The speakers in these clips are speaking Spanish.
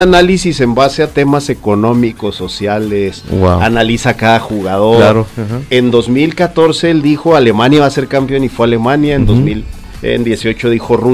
análisis en base a temas económicos, sociales, analiza cada jugador. Claro. En 2014 él dijo Alemania va a ser campeón y fue Alemania. En 2018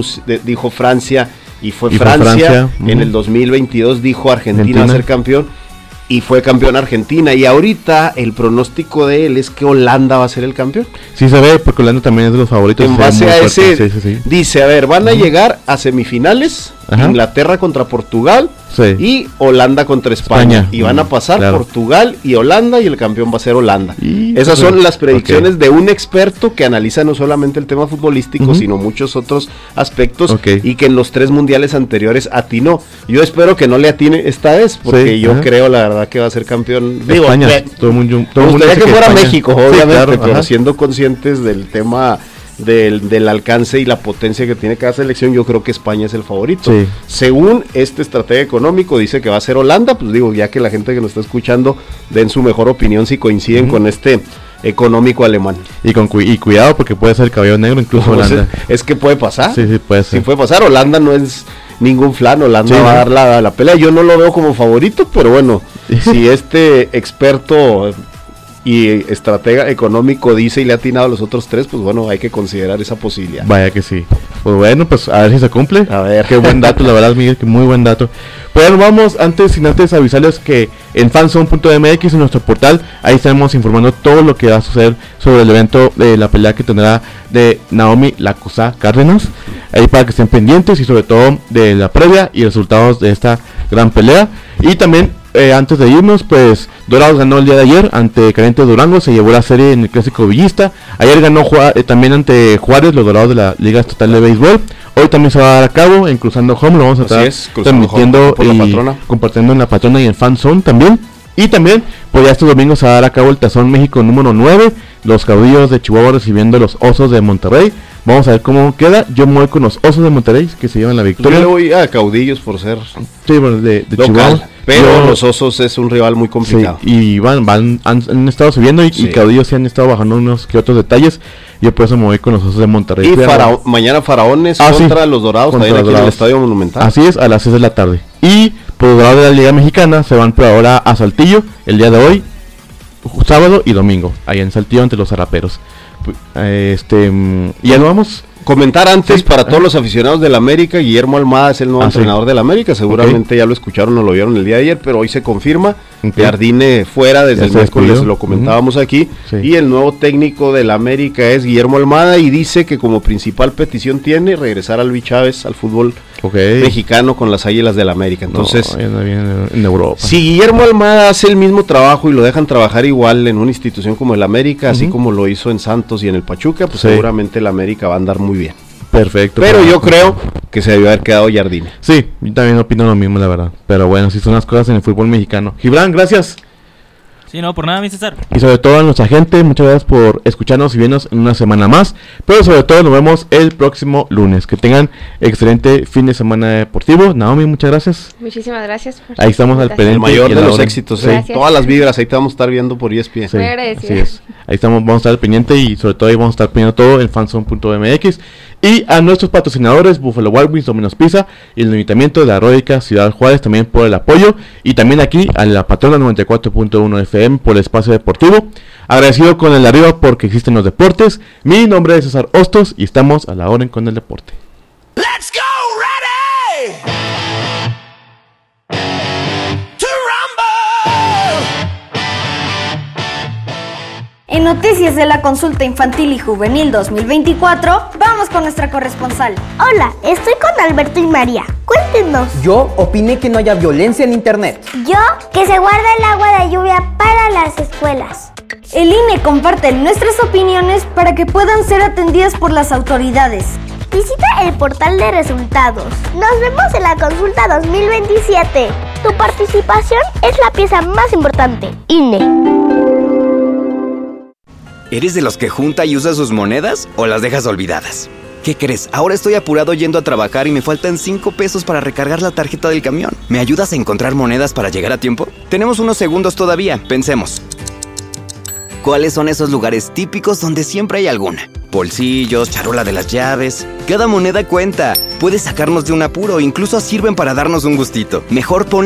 dijo Francia y fue Francia. En el 2022 dijo Argentina va a ser campeón y fue campeón Argentina. Y ahorita el pronóstico de él es que Holanda va a ser el campeón. Sí se ve, porque Holanda también es de los favoritos. En base a ese, dice, a ver, van a llegar a semifinales, Inglaterra contra Portugal y Holanda contra España. Y van a pasar Portugal y Holanda y el campeón va a ser Holanda. Esas son las predicciones de un experto que analiza no solamente el tema futbolístico, sino muchos otros aspectos y que en los 3 mundiales anteriores atinó. Yo espero que no le atine esta vez, porque yo creo la verdad que va a ser campeón. España, todo el mundo me gustaría que fuera España. México, obviamente, pero siendo conscientes del tema del alcance y la potencia que tiene cada selección, yo creo que España es el favorito. Según este estratega económico, dice que va a ser Holanda, pues digo, ya que la gente que nos está escuchando den su mejor opinión si coinciden con este económico alemán. Y cuidado, porque puede ser cabello negro incluso Holanda. Es que puede pasar. Sí, puede ser. Sí puede pasar. Holanda no es ningún flan, Holanda va a dar la pelea. Yo no lo veo como favorito, pero bueno, si este experto y estratega económico dice y le ha atinado a los otros 3, pues bueno, hay que considerar esa posibilidad. Vaya que sí. Pues bueno, pues a ver si se cumple. A ver. Qué buen dato, la verdad, Miguel, que muy buen dato. Pues bueno, vamos, sin antes avisarles que en fanzone.mx, en nuestro portal, ahí estaremos informando todo lo que va a suceder sobre el evento de la pelea que tendrá de Naomi Lacusa Cárdenas. Ahí para que estén pendientes y sobre todo de la previa y resultados de esta gran pelea. Y también antes de irnos, pues Dorados ganó el día de ayer ante Carente Durango, se llevó la serie en el Clásico Villista. Ayer ganó también ante Juárez, los Dorados de la Liga Estatal de Béisbol. Hoy también se va a dar a cabo en Cruzando Home, lo vamos a estar transmitiendo y compartiendo en la Patrona y en Fanzone también. Y también, pues ya este domingo se va a dar a cabo el Tazón México número 9, los Caudillos de Chihuahua recibiendo los Osos de Monterrey. Vamos a ver cómo queda. Yo me voy con los Osos de Monterrey, que se llevan la victoria. Yo le voy a Caudillos por ser de Chihuahua. Pero los Osos es un rival muy complicado. Y han estado subiendo y Caudillos sí han estado bajando unos que otros detalles. Yo por eso me voy con los Osos de Monterrey. Y mañana Faraones contra los Dorados, también aquí en el Estadio Monumental. Así es, a las 6 de la tarde. Y por los Dorados de la Liga Mexicana se van por ahora a Saltillo el día de hoy, sábado y domingo, ahí en Saltillo ante los Zaraperos. Y ya lo vamos. Comentar antes para todos los aficionados del América, Guillermo Almada es el nuevo entrenador del América, seguramente ya lo escucharon o lo vieron el día de ayer, pero hoy se confirma, Jardine fuera desde el miércoles, lo comentábamos aquí, y el nuevo técnico del América es Guillermo Almada y dice que como principal petición tiene regresar a Luis Chávez al fútbol mexicano con las Águilas del América. Entonces, en Europa. Si Guillermo Almada hace el mismo trabajo y lo dejan trabajar igual en una institución como el América, así como lo hizo en Santos y en el Pachuca, pues seguramente el América va a andar muy bien. Perfecto. Pero yo creo que se debió haber quedado Jardine. Sí, yo también opino lo mismo, la verdad. Pero bueno, si son las cosas en el fútbol mexicano. Gibran, gracias. Sí, no, por nada, mi César. Y sobre todo a nuestra gente, muchas gracias por escucharnos y vernos en una semana más. Pero sobre todo nos vemos el próximo lunes. Que tengan excelente fin de semana deportivo. Naomi, muchas gracias. Muchísimas gracias. Ahí estamos al pendiente. El mayor de los éxitos, todas las vibras, ahí te vamos a estar viendo por ESPN. Muy agradecido. Así es. Ahí estamos, vamos a estar al pendiente y sobre todo ahí vamos a estar poniendo todo en fanzone.mx. Y a nuestros patrocinadores, Buffalo Wild Wings, Domino's Pizza y el Ayuntamiento de la Heroica Ciudad Juárez también por el apoyo. Y también aquí a la Patrona 94.1 FM por el espacio deportivo. Agradecido con el de arriba porque existen los deportes. Mi nombre es César Hostos y estamos a la orden con el deporte. Let's go, ready to rumble. En noticias de la consulta infantil y juvenil 2024, vamos con nuestra corresponsal. Hola, estoy con Alberto y María. Cuéntenos. Yo opiné que no haya violencia en internet. Yo, que se guarde el agua de lluvia para las escuelas. El INE comparte nuestras opiniones para que puedan ser atendidas por las autoridades. Visita el portal de resultados. Nos vemos en la consulta 2027. Tu participación es la pieza más importante. INE. ¿Eres de los que junta y usa sus monedas o las dejas olvidadas? ¿Qué crees? Ahora estoy apurado yendo a trabajar y me faltan 5 pesos para recargar la tarjeta del camión. ¿Me ayudas a encontrar monedas para llegar a tiempo? Tenemos unos segundos todavía, pensemos. ¿Cuáles son esos lugares típicos donde siempre hay alguna? bolsillos, charola de las llaves. Cada moneda cuenta. Puede sacarnos de un apuro, incluso sirven para darnos un gustito. Mejor pon